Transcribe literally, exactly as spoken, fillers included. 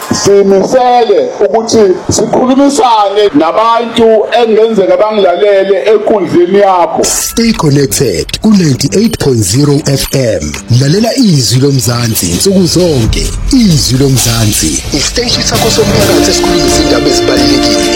simisele ukuthi sikhulumisane nabantu engenzeka bangilalele enkundleni yakho. Stay connected ku ninety-eight point zero F M. Lalela izwi lomzansi insuku zonke. Izwi lomzansi, isiteshi sakho somphakathi esikhuluma izindaba ezibalulekile.